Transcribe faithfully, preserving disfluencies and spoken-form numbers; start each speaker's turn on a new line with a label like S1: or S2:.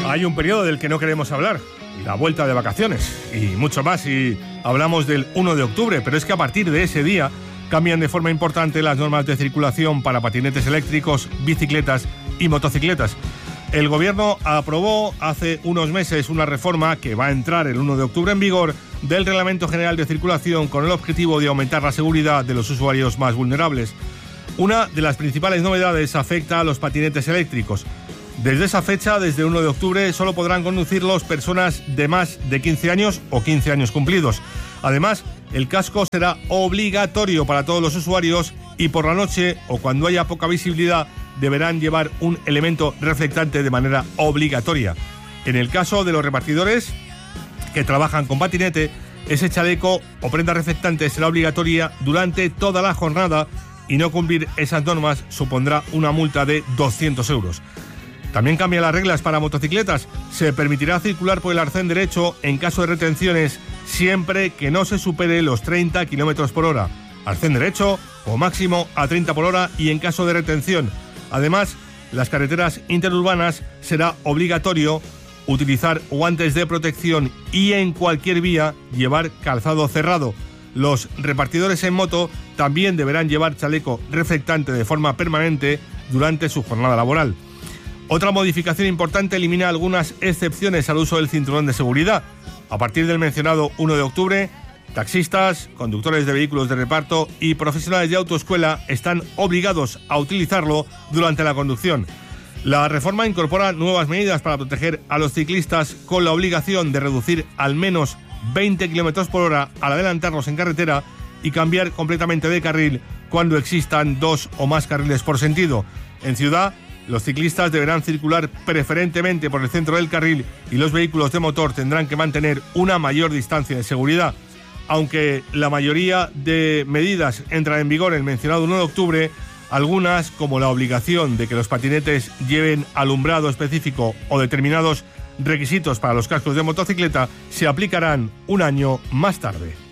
S1: Hay un periodo del que no queremos hablar, la vuelta de vacaciones, y mucho más si hablamos del uno de octubre, pero es que a partir de ese día cambian de forma importante las normas de circulación para patinetes eléctricos, bicicletas y motocicletas. El Gobierno aprobó hace unos meses una reforma que va a entrar el uno de octubre en vigor del Reglamento General de Circulación con el objetivo de aumentar la seguridad de los usuarios más vulnerables. Una de las principales novedades afecta a los patinetes eléctricos. Desde esa fecha, desde el uno de octubre, solo podrán conducirlos personas de más de quince años o quince años cumplidos. Además, el casco será obligatorio para todos los usuarios y por la noche o cuando haya poca visibilidad deberán llevar un elemento reflectante de manera obligatoria. En el caso de los repartidores que trabajan con patinete, ese chaleco o prenda reflectante será obligatoria durante toda la jornada y no cumplir esas normas supondrá una multa de doscientos euros. También cambian las reglas para motocicletas. Se permitirá circular por el arcén derecho en caso de retenciones siempre que no se supere los treinta kilómetros por hora. Arcén derecho o máximo a treinta por hora y en caso de retención. Además, las carreteras interurbanas será obligatorio utilizar guantes de protección y en cualquier vía llevar calzado cerrado. Los repartidores en moto también deberán llevar chaleco reflectante de forma permanente durante su jornada laboral. Otra modificación importante elimina algunas excepciones al uso del cinturón de seguridad. A partir del mencionado uno de octubre, taxistas, conductores de vehículos de reparto y profesionales de autoescuela están obligados a utilizarlo durante la conducción. La reforma incorpora nuevas medidas para proteger a los ciclistas con la obligación de reducir al menos veinte kilómetros por hora al adelantarlos en carretera y cambiar completamente de carril cuando existan dos o más carriles por sentido. En ciudad, los ciclistas deberán circular preferentemente por el centro del carril y los vehículos de motor tendrán que mantener una mayor distancia de seguridad. Aunque la mayoría de medidas entran en vigor el mencionado uno de octubre, algunas, como la obligación de que los patinetes lleven alumbrado específico o determinados requisitos para los cascos de motocicleta, se aplicarán un año más tarde.